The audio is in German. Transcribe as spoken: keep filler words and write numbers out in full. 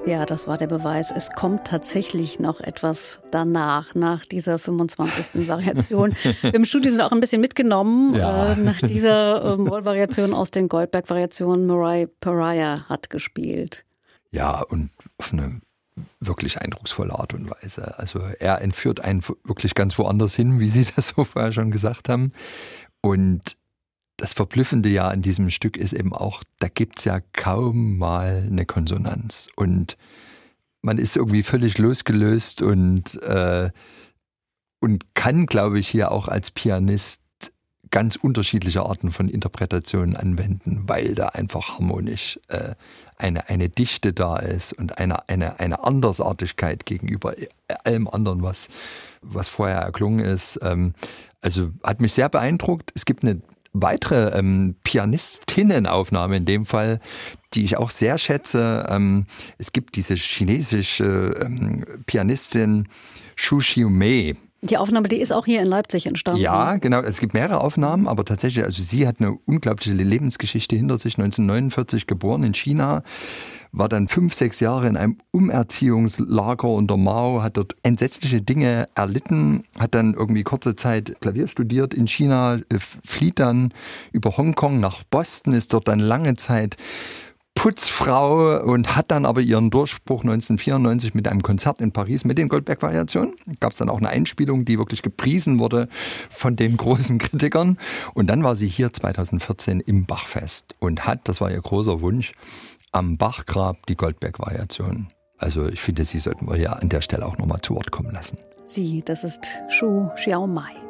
Ja, das war der Beweis. Es kommt tatsächlich noch etwas danach, nach dieser fünfundzwanzigsten Variation. Wir im Studio sind auch ein bisschen mitgenommen, Ja. äh, nach dieser äh, Moll-Variation aus den Goldberg-Variationen. Mariah Pariah hat gespielt. Ja, und auf eine wirklich eindrucksvolle Art und Weise. Also er entführt einen wirklich ganz woanders hin, wie Sie das so vorher schon gesagt haben. Und das Verblüffende ja an diesem Stück ist eben auch, da gibt es ja kaum mal eine Konsonanz. Und man ist irgendwie völlig losgelöst und, äh, und kann, glaube ich, hier auch als Pianist ganz unterschiedliche Arten von Interpretationen anwenden, weil da einfach harmonisch äh, eine, eine Dichte da ist und eine, eine, eine Andersartigkeit gegenüber allem anderen, was, was vorher erklungen ist. Ähm, also hat mich sehr beeindruckt. Es gibt eine weitere ähm, Pianistinnenaufnahme in dem Fall, die ich auch sehr schätze. Ähm, es gibt diese chinesische ähm, Pianistin Xu Xiumei. Die Aufnahme, die ist auch hier in Leipzig entstanden. Ja, genau. Es gibt mehrere Aufnahmen, aber tatsächlich, also sie hat eine unglaubliche Lebensgeschichte hinter sich. neunzehnhundertneunundvierzig geboren in China, war dann fünf, sechs Jahre in einem Umerziehungslager unter Mao, hat dort entsetzliche Dinge erlitten, hat dann irgendwie kurze Zeit Klavier studiert in China, flieht dann über Hongkong nach Boston, ist dort dann lange Zeit Putzfrau und hat dann aber ihren Durchbruch neunzehnhundertvierundneunzig mit einem Konzert in Paris mit den Goldberg-Variationen. Gab es dann auch eine Einspielung, die wirklich gepriesen wurde von den großen Kritikern. Und dann war sie hier zweitausendvierzehn im Bachfest und hat, das war ihr großer Wunsch, am Bachgrab die Goldberg-Variationen. Also ich finde, sie sollten wir ja an der Stelle auch nochmal zu Wort kommen lassen. Sie, das ist Xu Xiaomei.